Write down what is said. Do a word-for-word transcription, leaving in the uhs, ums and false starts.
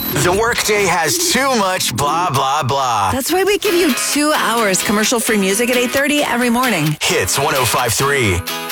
The workday has too much blah, blah, blah. That's why we give you two hours commercial-free music at eight thirty every morning. Hits one oh five three.